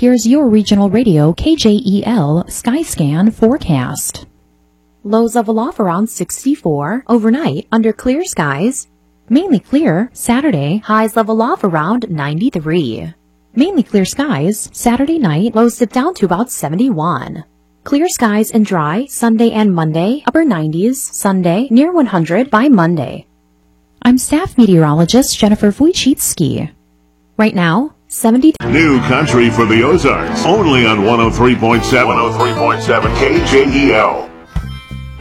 Here's your regional radio KJEL Skyscan forecast. Lows level off around 64 overnight under clear skies. Mainly clear Saturday, highs level off around 93. Mainly clear skies Saturday night, lows dip down to about 71. Clear skies and dry Sunday and Monday, upper 90s, Sunday near 100 by Monday. I'm staff meteorologist Jennifer Wojcicki. Right now, 70. New country for the Ozarks, only on 103.7 KJEL.